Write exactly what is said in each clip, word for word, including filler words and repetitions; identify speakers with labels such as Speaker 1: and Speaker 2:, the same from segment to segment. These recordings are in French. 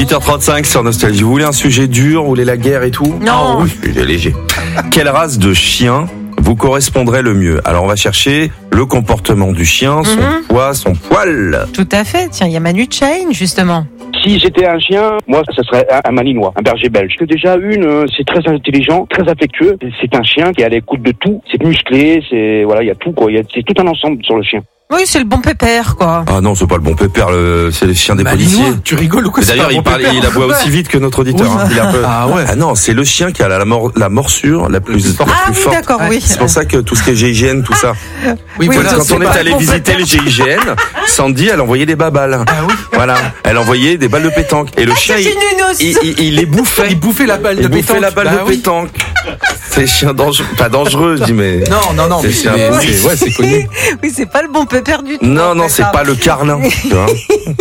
Speaker 1: huit heures trente-cinq sur Nostalgie. Vous voulez un sujet dur, vous voulez la guerre et tout?
Speaker 2: Non.
Speaker 1: Ah oui, sujet léger. Quelle race de chien vous correspondrait le mieux? Alors on va chercher le comportement du chien, son
Speaker 2: Mhm.
Speaker 1: poids, son poil.
Speaker 2: Tout à fait. Tiens, il y a Manu Chain, justement.
Speaker 3: Si j'étais un chien, moi, ce serait un, un malinois, un berger belge. Que déjà, une, euh, c'est très intelligent, très affectueux. C'est un chien qui est à l'écoute de tout. C'est musclé, c'est, voilà, il y a tout, quoi. Il y a, c'est tout un ensemble sur le chien.
Speaker 2: Oui, c'est le bon pépère, quoi.
Speaker 1: Ah non, c'est pas le bon pépère, le, c'est le chien des policiers.
Speaker 4: Malinois, tu rigoles ou quoi?
Speaker 1: Et
Speaker 4: c'est
Speaker 1: d'ailleurs,
Speaker 4: pas
Speaker 1: il
Speaker 4: bon
Speaker 1: parle,
Speaker 4: pépère.
Speaker 1: il aboie aussi vite que notre auditeur.
Speaker 4: Oui.
Speaker 1: hein. Il est un peu...
Speaker 4: Ah ouais.
Speaker 1: Ah non, c'est le chien qui a la, mor- la morsure la plus, la
Speaker 2: Ah
Speaker 1: plus
Speaker 2: oui,
Speaker 1: forte.
Speaker 2: d'accord, oui.
Speaker 1: C'est pour ça que tout ce qui est G I G N, tout ça.
Speaker 4: Oui,
Speaker 2: Oui,
Speaker 4: voilà,
Speaker 1: Quand
Speaker 4: c'est
Speaker 1: on est
Speaker 4: pas-
Speaker 1: allé
Speaker 2: bon
Speaker 1: visiter
Speaker 2: pépère.
Speaker 1: le G I G N, Sandy, elle envoyait des babales.
Speaker 4: Ah oui.
Speaker 1: Voilà, elle envoyait des balles de pétanque. Et le chien,
Speaker 2: c'est
Speaker 1: il,
Speaker 2: une noce.
Speaker 1: il, il, il les bouffait.
Speaker 4: Il bouffait la balle de
Speaker 1: Il bouffait
Speaker 4: pétanque.
Speaker 1: la balle
Speaker 4: Bah
Speaker 1: de
Speaker 4: oui.
Speaker 1: pétanque. C'est chien dangereux, pas dangereux, je dis, mais...
Speaker 4: Non, non, non,
Speaker 1: C'est
Speaker 4: mais
Speaker 1: chien
Speaker 4: c'est,
Speaker 1: pourri.
Speaker 4: c'est- ouais, c'est connu.
Speaker 2: Oui, c'est pas le bon pépère du tout.
Speaker 1: Non,
Speaker 2: en
Speaker 1: non,
Speaker 2: fait,
Speaker 1: c'est
Speaker 2: hein.
Speaker 1: pas le carlin. Tu vois.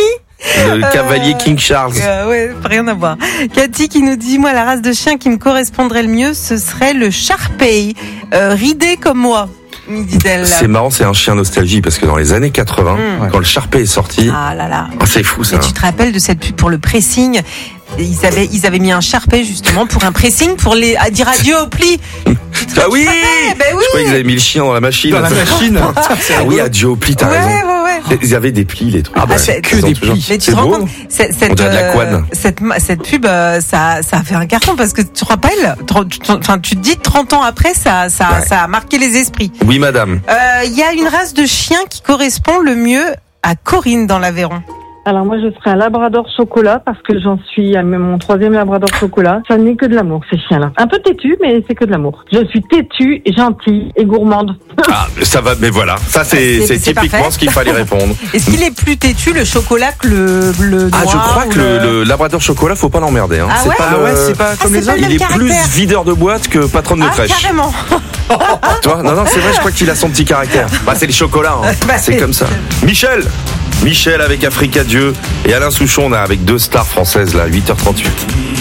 Speaker 1: Le cavalier King Charles.
Speaker 2: Euh, ouais, rien à voir. Cathy qui nous dit, moi, la race de chien qui me correspondrait le mieux, ce serait le Sharpei, euh, ridé comme moi, me dit-elle.
Speaker 1: C'est marrant, c'est un chien nostalgie parce que dans les années quatre-vingts,
Speaker 2: Mm.
Speaker 1: quand le Sharpei est sorti,
Speaker 2: Ah là là.
Speaker 1: oh, c'est fou ça.
Speaker 2: Et tu te rappelles de cette pub pour le pressing? Ils avaient, ils avaient mis un Sharpei justement pour un pressing pour les, à dire adieu au pli.
Speaker 1: Ah oui,
Speaker 2: Ben oui.
Speaker 1: Je croyais qu'ils avaient mis le chien dans la machine.
Speaker 4: Dans la machine.
Speaker 1: Ah oui, adieu au pli, t'as
Speaker 2: Ouais,
Speaker 1: raison.
Speaker 2: ouais, ouais.
Speaker 1: Ils avaient des plis, les trucs.
Speaker 4: Ah bah,
Speaker 1: Ouais.
Speaker 4: c'est que
Speaker 1: Ils ont
Speaker 4: des
Speaker 1: toujours-
Speaker 4: plis.
Speaker 2: Mais tu
Speaker 1: C'est
Speaker 2: te rends
Speaker 1: beau.
Speaker 2: compte, cette, cette,
Speaker 1: On dirait de la
Speaker 2: euh,
Speaker 1: couenne.
Speaker 2: cette, cette pub, euh, ça, ça a fait un carton parce que tu te rappelles, trente- enfin, tu te dis trente ans après, ça, ça,
Speaker 1: Ouais.
Speaker 2: ça a marqué les esprits.
Speaker 1: Oui, madame.
Speaker 2: Euh, Il y a une race de chien qui correspond le mieux à Corinne dans l'Aveyron.
Speaker 5: Alors moi je serais un labrador chocolat parce que j'en suis à mon troisième labrador chocolat. Ça n'est que de l'amour ces chiens-là. Un peu têtu mais c'est que de l'amour. Je suis têtue, gentille et gourmande.
Speaker 1: Ah, ça va, mais voilà. Ça, c'est,
Speaker 2: C'est-
Speaker 1: c'est
Speaker 2: c'est
Speaker 1: typiquement
Speaker 2: parfait.
Speaker 1: ce qu'il fallait répondre.
Speaker 2: Est-ce qu'il est plus têtu le chocolat que le, le
Speaker 1: Ah,
Speaker 2: noir
Speaker 1: je crois
Speaker 2: ou
Speaker 1: que le, le labrador chocolat, faut pas l'emmerder. Hein.
Speaker 2: Ah
Speaker 1: c'est
Speaker 2: ouais
Speaker 1: pas
Speaker 4: Ah
Speaker 1: le-
Speaker 4: ouais, c'est pas comme
Speaker 2: c'est
Speaker 4: les
Speaker 2: pas
Speaker 4: autres.
Speaker 2: le
Speaker 1: Il est
Speaker 2: même
Speaker 1: plus
Speaker 2: caractère.
Speaker 1: videur de boîte que patron de
Speaker 2: Ah,
Speaker 1: crèche.
Speaker 2: carrément.
Speaker 1: Toi, non, non, c'est vrai, je crois qu'il a son petit caractère. Bah, c'est le chocolat, hein.
Speaker 2: Bah,
Speaker 1: c'est
Speaker 2: c'est-
Speaker 1: comme ça. Michel Michel avec Africa Dieu et Alain Souchon, on a avec deux stars françaises, là, huit heures trente-huit.